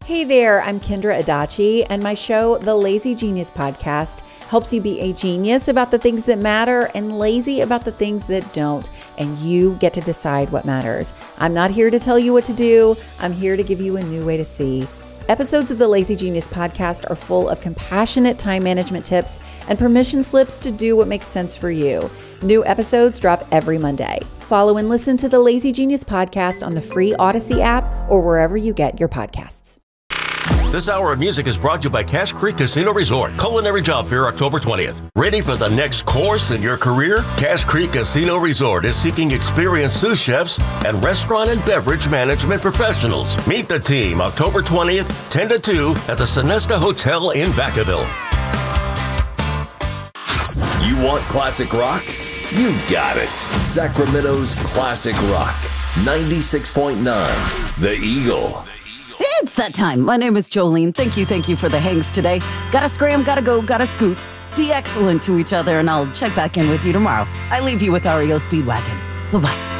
Hey there, I'm Kendra Adachi, and my show, The Lazy Genius Podcast, helps you be a genius about the things that matter and lazy about the things that don't, and you get to decide what matters. I'm not here to tell you what to do. I'm here to give you a new way to see. Episodes of the Lazy Genius Podcast are full of compassionate time management tips and permission slips to do what makes sense for you. New episodes drop every Monday. Follow and listen to the Lazy Genius Podcast on the free Odyssey app or wherever you get your podcasts. This hour of music is brought to you by Cache Creek Casino Resort. Culinary Job Fair, October 20th. Ready for the next course in your career? Cache Creek Casino Resort is seeking experienced sous chefs and restaurant and beverage management professionals. Meet the team October 20th, 10 to 2 at the Sonesta Hotel in Vacaville. You want classic rock? You got it. Sacramento's classic rock. 96.9 The Eagle. It's that time. My name is Jolene. Thank you for the hangs today. Gotta scram, gotta go, gotta scoot. Be excellent to each other, and I'll check back in with you tomorrow. I leave you with REO Speedwagon. Bye-bye.